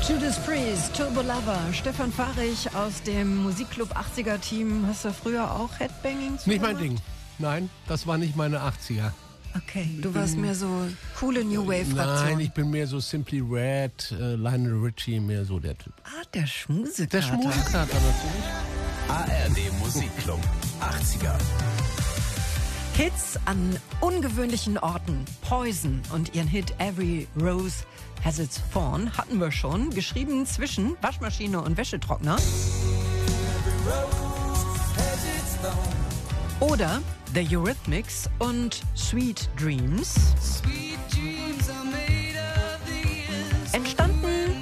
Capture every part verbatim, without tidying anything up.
Judas Priest, Turbo Lover, Stefan Fahrig aus dem Musikclub achtziger-Team. Hast du früher auch Headbanging zu Nicht mein gemacht? Ding. Nein, das war nicht meine achtziger. Okay, du warst mehr so coole New Wave-Fraktion. Nein, ich bin mehr so Simply Red, äh, Lionel Richie, mehr so der Typ. Ah, der Schmusekater. Der Schmusekater natürlich. A R D Musikclub achtziger. Hits an ungewöhnlichen Orten. Poison und ihren Hit Every Rose Has Its Thorn hatten wir schon. Geschrieben zwischen Waschmaschine und Wäschetrockner. Oder The Eurythmics und Sweet Dreams. Entstanden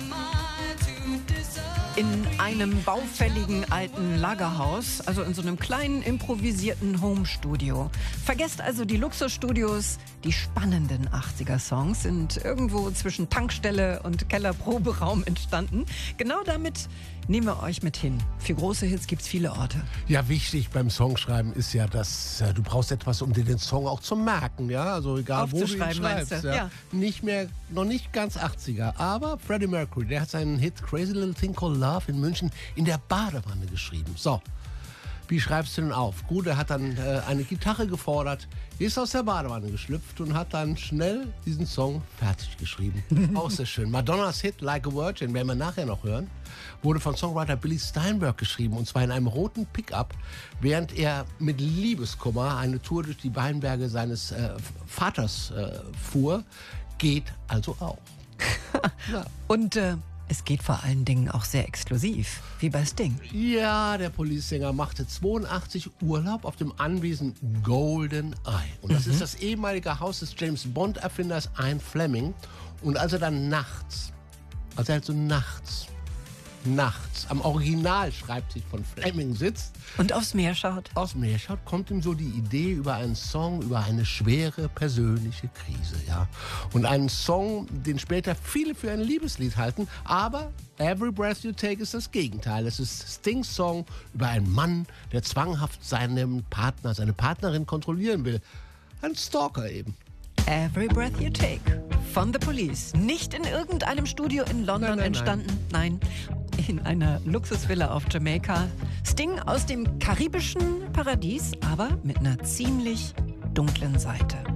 in einem baufälligen alten Lagerhaus, also in so einem kleinen improvisierten Home-Studio. Vergesst also die Luxusstudios, die spannenden achtziger-Songs sind irgendwo zwischen Tankstelle und Kellerproberaum entstanden. Genau damit nehmen wir euch mit hin. Für große Hits gibt's viele Orte. Ja, wichtig beim Songschreiben ist ja, dass äh, du brauchst etwas, um dir den Song auch zu merken, ja, also egal wo du ihn Aufzuschreiben, schreibst, meinst du? ja. Ja. Nicht mehr, noch nicht ganz achtziger, aber Freddie Mercury, der hat seinen Hit Crazy Little Thing Called Love in München in der Badewanne geschrieben. So, wie schreibst du denn auf? Gut, er hat dann äh, eine Gitarre gefordert, ist aus der Badewanne geschlüpft und hat dann schnell diesen Song fertig geschrieben. Auch sehr schön. Madonnas Hit Like a Virgin, werden wir nachher noch hören, wurde von Songwriter Billy Steinberg geschrieben, und zwar in einem roten Pickup, während er mit Liebeskummer eine Tour durch die Weinberge seines äh, Vaters äh, fuhr. Geht also auch. Ja. Und äh, es geht vor allen Dingen auch sehr exklusiv, wie bei Sting. Ja, der Police-Sänger machte zweiundachtzig Urlaub auf dem Anwesen Golden Eye. Und das mhm. ist das ehemalige Haus des James-Bond-Erfinders Ian Fleming. Und als er dann nachts, als er halt so nachts, nachts am Originalschreibtisch von Fleming sitzt, Und aufs Meer schaut. aufs Meer schaut, kommt ihm so die Idee über einen Song, über eine schwere persönliche Krise, ja. Und einen Song, den später viele für ein Liebeslied halten, aber Every Breath You Take ist das Gegenteil. Es ist Stings Song über einen Mann, der zwanghaft seinen Partner, seine Partnerin kontrollieren will. Ein Stalker eben. Every Breath You Take von The Police. Nicht in irgendeinem Studio in London Nein, nein, entstanden. Nein. In einer Luxusvilla auf Jamaika. Sting aus dem karibischen Paradies, aber mit einer ziemlich dunklen Seite.